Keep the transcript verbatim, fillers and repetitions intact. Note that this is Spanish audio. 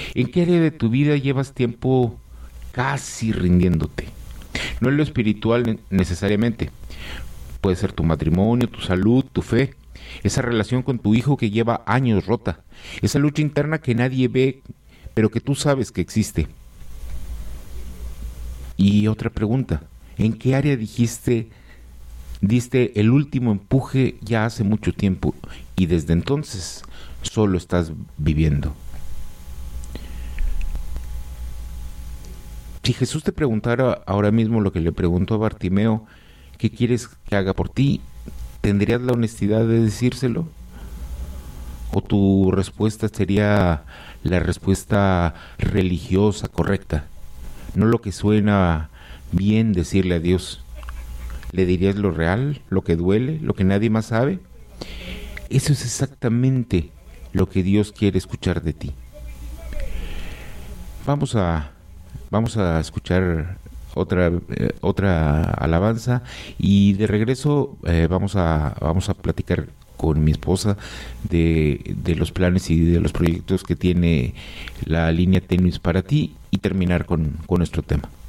¿En qué área de tu vida llevas tiempo casi rindiéndote? No en lo espiritual necesariamente. Puede ser tu matrimonio, tu salud, tu fe, esa relación con tu hijo que lleva años rota, esa lucha interna que nadie ve, pero que tú sabes que existe. Y otra pregunta, ¿en qué área dijiste, diste el último empuje ya hace mucho tiempo y desde entonces solo estás viviendo? Si Jesús te preguntara ahora mismo lo que le preguntó a Bartimeo, ¿qué quieres que haga por ti? ¿Tendrías la honestidad de decírselo? ¿O tu respuesta sería la respuesta religiosa correcta? No lo que suena bien decirle a Dios. ¿Le dirías lo real, lo que duele, lo que nadie más sabe? Eso es exactamente lo que Dios quiere escuchar de ti. Vamos a, vamos a escuchar otra eh, otra alabanza y de regreso eh, vamos a vamos a platicar con mi esposa de, de los planes y de los proyectos que tiene la línea Tenuis para ti y terminar con, con nuestro tema.